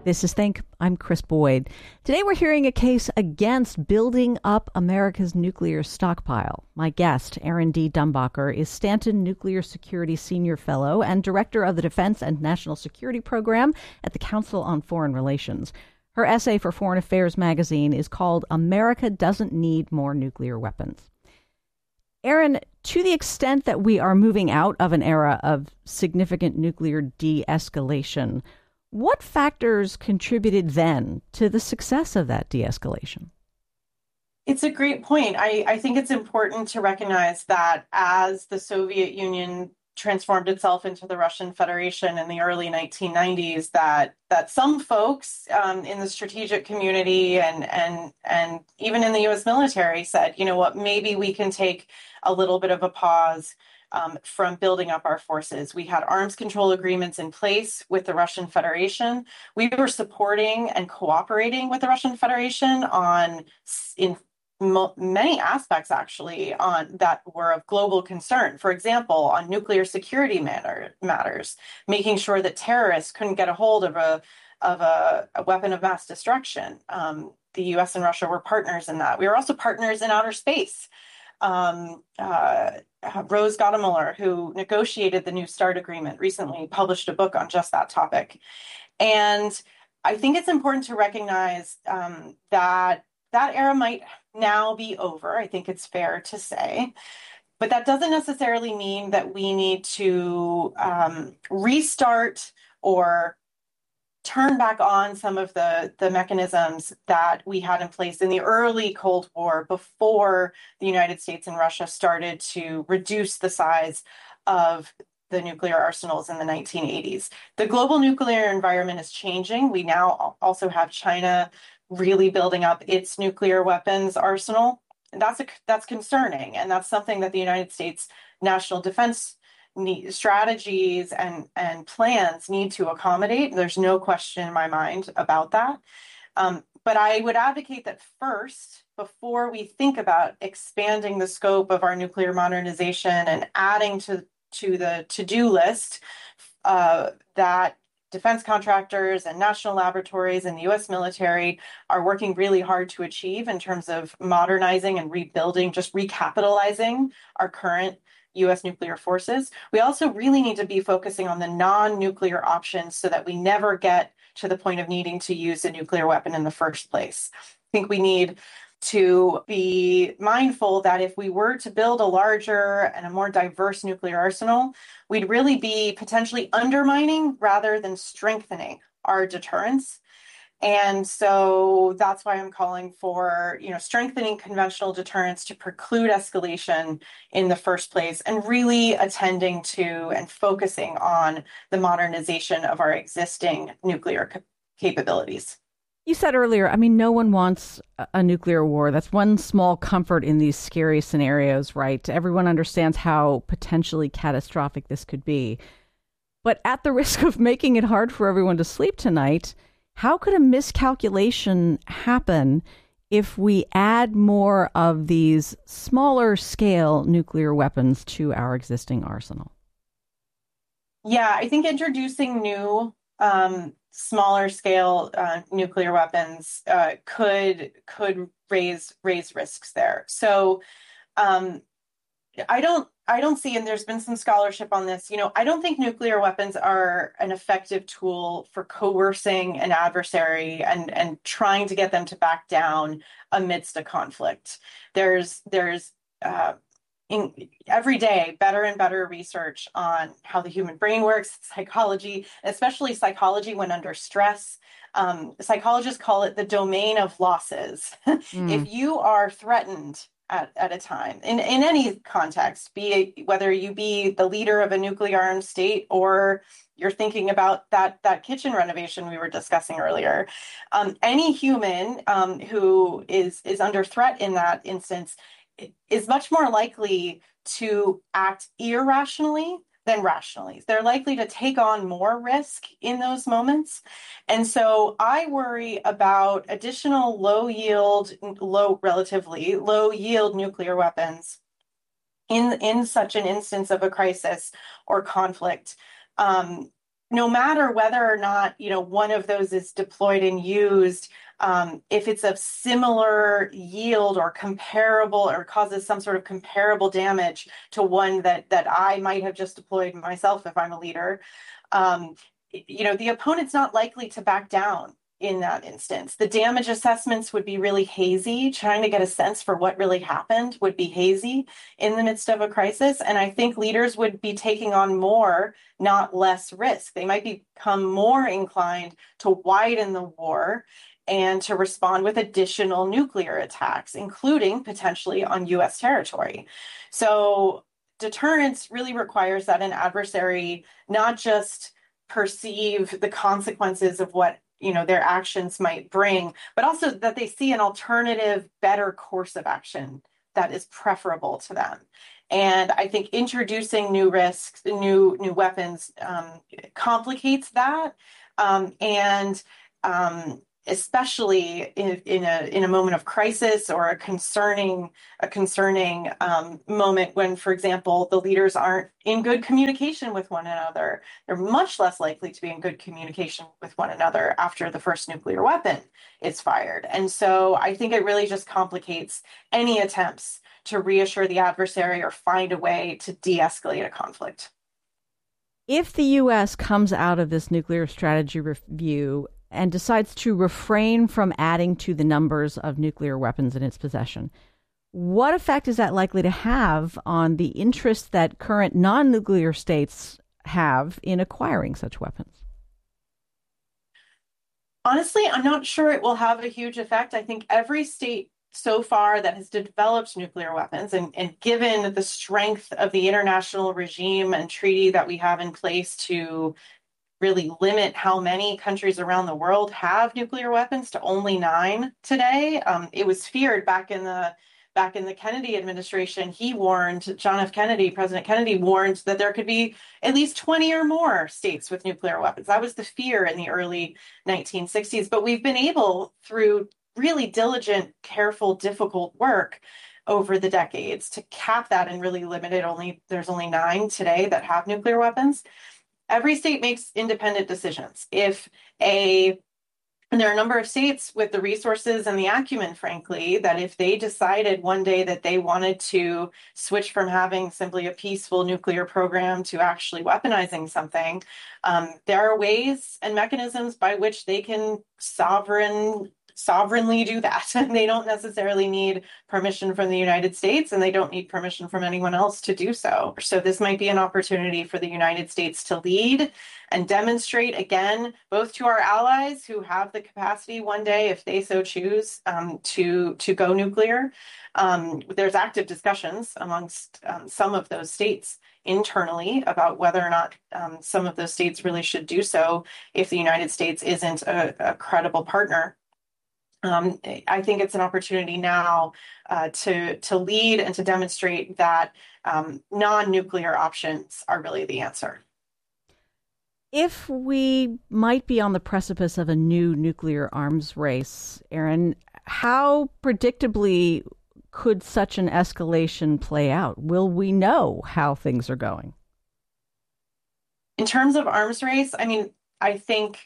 This is Think. I'm Chris Boyd. Today we're hearing a case against building up America's nuclear stockpile. My guest, Erin D. Dumbacher, is Stanton Nuclear Security Senior Fellow and Director of the Defense and National Security Program at the Council on Foreign Relations. Her essay for Foreign Affairs magazine is called America Doesn't Need More Nuclear Weapons. Erin, to the extent that we are moving out of an era of significant nuclear de-escalation, what factors contributed then to the success of that de-escalation? It's a great point. I think it's important to recognize that as the Soviet Union transformed itself into the Russian Federation in the early 1990s, that some folks in the strategic community and even in the U.S. military said, you know what, maybe we can take a little bit of a pause from building up our forces. We had arms control agreements in place with the Russian Federation. We were supporting and cooperating with the Russian Federation in many aspects, actually, on that were of global concern. For example, on nuclear security matters, making sure that terrorists couldn't get a hold of a weapon of mass destruction. The U.S. and Russia were partners in that. We were also partners in outer space. Rose Gottemoeller, who negotiated the New START agreement, recently published a book on just that topic. And I think it's important to recognize that era might now be over. I think it's fair to say. But that doesn't necessarily mean that we need to restart or turn back on some of the mechanisms that we had in place in the early Cold War before the United States and Russia started to reduce the size of the nuclear arsenals in the 1980s. The global nuclear environment is changing. We now also have China really building up its nuclear weapons arsenal. And that's concerning. And that's something that the United States national defense strategies and plans need to accommodate. There's no question in my mind about that. But I would advocate that first, before we think about expanding the scope of our nuclear modernization and adding to the to-do list that defense contractors and national laboratories and the U.S. military are working really hard to achieve in terms of modernizing and rebuilding, just recapitalizing our current U.S. nuclear forces. We also really need to be focusing on the non-nuclear options so that we never get to the point of needing to use a nuclear weapon in the first place. I think we need to be mindful that if we were to build a larger and a more diverse nuclear arsenal, we'd really be potentially undermining rather than strengthening our deterrence. And so that's why I'm calling for, strengthening conventional deterrence to preclude escalation in the first place and really attending to and focusing on the modernization of our existing nuclear capabilities. You said earlier, no one wants a nuclear war. That's one small comfort in these scary scenarios, right? Everyone understands how potentially catastrophic this could be. But at the risk of making it hard for everyone to sleep tonight, how could a miscalculation happen if we add more of these smaller scale nuclear weapons to our existing arsenal? Yeah, I think introducing new smaller scale nuclear weapons could raise risks there. So I don't see, and there's been some scholarship on this, I don't think nuclear weapons are an effective tool for coercing an adversary and trying to get them to back down amidst a conflict. There's every day better and better research on how the human brain works, psychology, especially psychology when under stress. Psychologists call it the domain of losses. If you are threatened at a time in any context, whether you be the leader of a nuclear armed state or you're thinking about that kitchen renovation we were discussing earlier, any human who is under threat in that instance is much more likely to act irrationally than rationally. They're likely to take on more risk in those moments. And so I worry about additional relatively low yield nuclear weapons in such an instance of a crisis or conflict no matter whether or not, one of those is deployed and used, if it's of similar yield or comparable or causes some sort of comparable damage to one that I might have just deployed myself if I'm a leader, um, the opponent's not likely to back down in that instance. The damage assessments would be really hazy. Trying to get a sense for what really happened would be hazy in the midst of a crisis. And I think leaders would be taking on more, not less risk. They might become more inclined to widen the war and to respond with additional nuclear attacks, including potentially on US territory. So deterrence really requires that an adversary not just perceive the consequences of what their actions might bring, but also that they see an alternative, better course of action that is preferable to them. And I think introducing new risks, new weapons, complicates that, and especially in a moment of crisis or a concerning moment when, for example, the leaders aren't in good communication with one another. They're much less likely to be in good communication with one another after the first nuclear weapon is fired. And so I think it really just complicates any attempts to reassure the adversary or find a way to de-escalate a conflict. If the U.S. comes out of this nuclear strategy review and decides to refrain from adding to the numbers of nuclear weapons in its possession, what effect is that likely to have on the interest that current non-nuclear states have in acquiring such weapons? Honestly, I'm not sure it will have a huge effect. I think every state so far that has developed nuclear weapons, and given the strength of the international regime and treaty that we have in place to really limit how many countries around the world have nuclear weapons to only 9 today. It was feared back in the Kennedy administration. John F. Kennedy, President Kennedy warned that there could be at least 20 or more states with nuclear weapons. That was the fear in the early 1960s. But we've been able, through really diligent, careful, difficult work over the decades, to cap that and really limit it. There's only 9 today that have nuclear weapons. Every state makes independent decisions. And there are a number of states with the resources and the acumen, frankly, that if they decided one day that they wanted to switch from having simply a peaceful nuclear program to actually weaponizing something, there are ways and mechanisms by which they can sovereignly do that. And they don't necessarily need permission from the United States, and they don't need permission from anyone else to do so. So this might be an opportunity for the United States to lead and demonstrate again, both to our allies who have the capacity one day, if they so choose, to go nuclear. There's active discussions amongst some of those states internally about whether or not some of those states really should do so if the United States isn't a credible partner. I think it's an opportunity now to lead and to demonstrate that non-nuclear options are really the answer. If we might be on the precipice of a new nuclear arms race, Erin, how predictably could such an escalation play out? Will we know how things are going? In terms of arms race, I mean, I think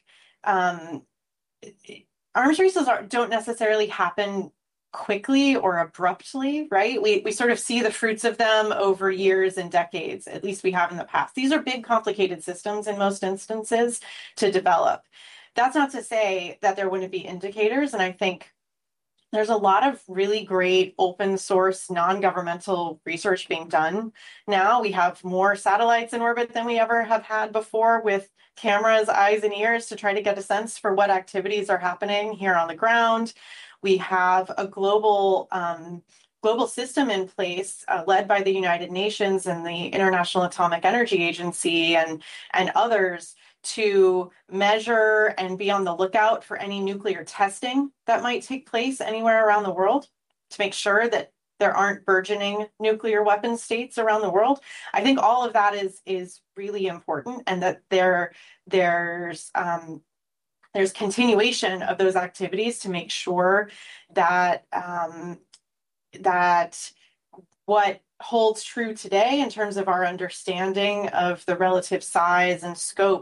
arms races don't necessarily happen quickly or abruptly, right? We sort of see the fruits of them over years and decades, at least we have in the past. These are big, complicated systems in most instances to develop. That's not to say that there wouldn't be indicators, and I think there's a lot of really great open source, non-governmental research being done now. We have more satellites in orbit than we ever have had before, with cameras, eyes, and ears to try to get a sense for what activities are happening here on the ground. We have a global system in place led by the United Nations and the International Atomic Energy Agency and others to measure and be on the lookout for any nuclear testing that might take place anywhere around the world to make sure that there aren't burgeoning nuclear weapon states around the world. I think all of that is really important, and that there's continuation of those activities to make sure that that what holds true today in terms of our understanding of the relative size and scope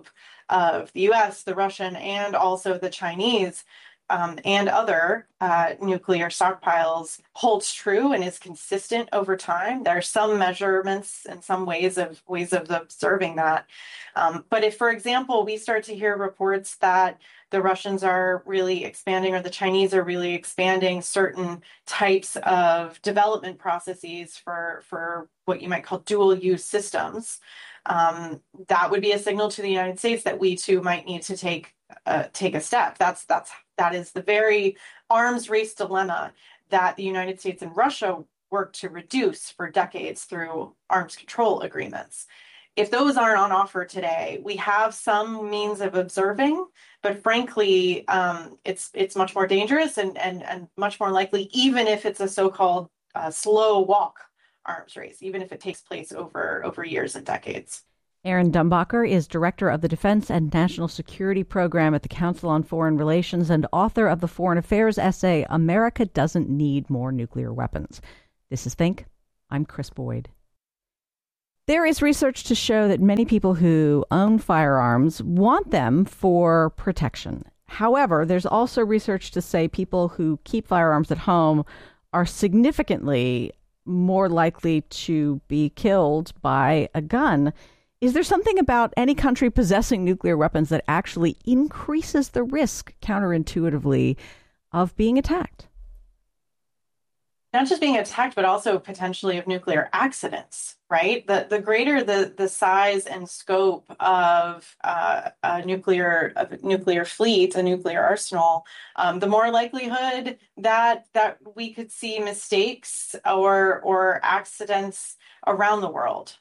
of the US, the Russian, and also the Chinese and other nuclear stockpiles holds true and is consistent over time. There are some measurements and some ways of observing that. But if, for example, we start to hear reports that the Russians are really expanding or the Chinese are really expanding certain types of development processes for what you might call dual use systems, that would be a signal to the United States that we too might need to take a step. That is the very arms race dilemma that the United States and Russia worked to reduce for decades through arms control agreements. If those aren't on offer today, we have some means of observing, but frankly, it's much more dangerous and much more likely, even if it's a so-called slow walk arms race, even if it takes place over years and decades. Erin Dumbacher is director of the Defense and National Security Program at the Council on Foreign Relations and author of the Foreign Affairs essay, America Doesn't Need More Nuclear Weapons. This is Think. I'm Chris Boyd. There is research to show that many people who own firearms want them for protection. However, there's also research to say people who keep firearms at home are significantly more likely to be killed by a gun. Is there something about any country possessing nuclear weapons that actually increases the risk, counterintuitively, of being attacked? Not just being attacked, but also potentially of nuclear accidents, right? The greater the size and scope of a nuclear fleet, a nuclear arsenal, the more likelihood that we could see mistakes or accidents around the world.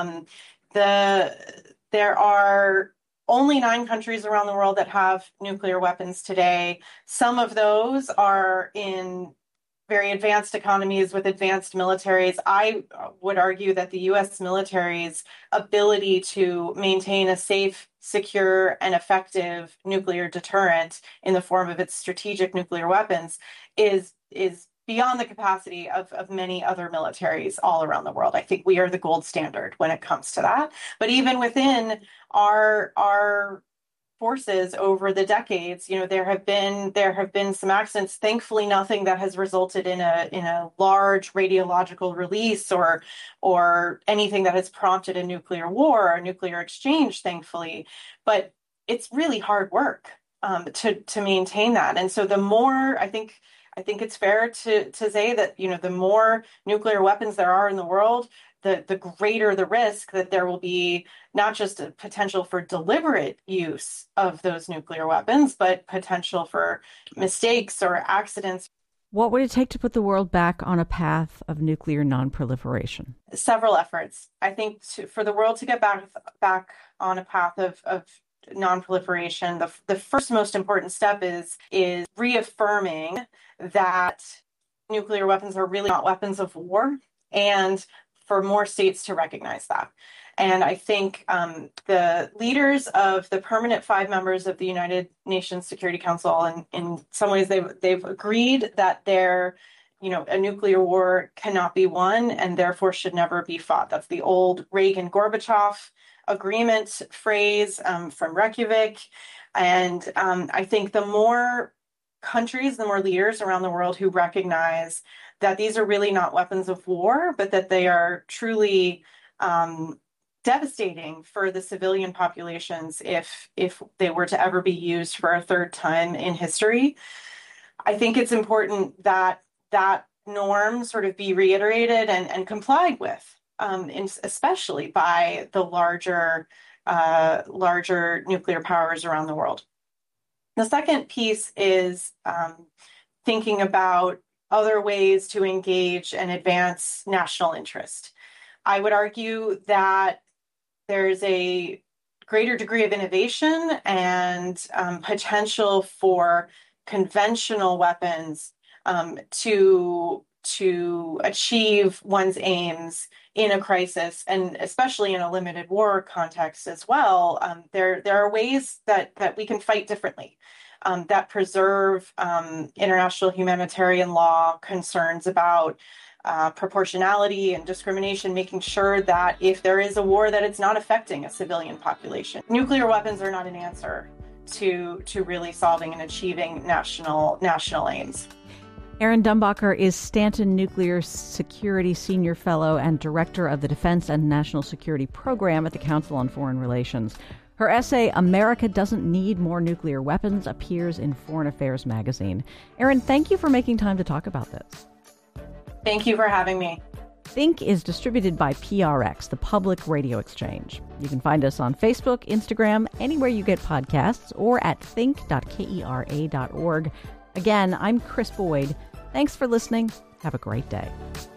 There are only 9 countries around the world that have nuclear weapons today. Some of those are in very advanced economies with advanced militaries. I would argue that the U.S. military's ability to maintain a safe, secure, and effective nuclear deterrent in the form of its strategic nuclear weapons is beyond the capacity of many other militaries all around the world. I think we are the gold standard when it comes to that. But even within our forces over the decades, there have been some accidents. Thankfully, nothing that has resulted in a large radiological release or anything that has prompted a nuclear war or a nuclear exchange, thankfully. But it's really hard work to maintain that. And so the more I think it's fair to say that, the more nuclear weapons there are in the world, the greater the risk that there will be not just a potential for deliberate use of those nuclear weapons, but potential for mistakes or accidents. What would it take to put the world back on a path of nuclear nonproliferation? Several efforts. I think for the world to get back on a path of nonproliferation, the first most important step is reaffirming that nuclear weapons are really not weapons of war, and for more states to recognize that. And I think the leaders of the permanent 5 members of the United Nations Security Council, and in some ways they've agreed that a nuclear war cannot be won and therefore should never be fought. That's the old Reagan-Gorbachev agreement phrase from Reykjavik. And I think the more countries, the more leaders around the world who recognize that these are really not weapons of war, but that they are truly devastating for the civilian populations if they were to ever be used for a third time in history. I think it's important that that norm sort of be reiterated and complied with, especially by the larger nuclear powers around the world. The second piece is thinking about other ways to engage and advance national interest. I would argue that there's a greater degree of innovation and potential for conventional weapons to to achieve one's aims in a crisis, and especially in a limited war context as well. There are ways that we can fight differently, that preserve international humanitarian law concerns about proportionality and discrimination, making sure that if there is a war, that it's not affecting a civilian population. Nuclear weapons are not an answer to really solving and achieving national aims. Erin Dumbacher is Stanton Nuclear Security Senior Fellow and Director of the Defense and National Security Program at the Council on Foreign Relations. Her essay, America Doesn't Need More Nuclear Weapons, appears in Foreign Affairs magazine. Erin, thank you for making time to talk about this. Thank you for having me. Think is distributed by PRX, the Public Radio Exchange. You can find us on Facebook, Instagram, anywhere you get podcasts, or at think.kera.org. Again, I'm Chris Boyd. Thanks for listening. Have a great day.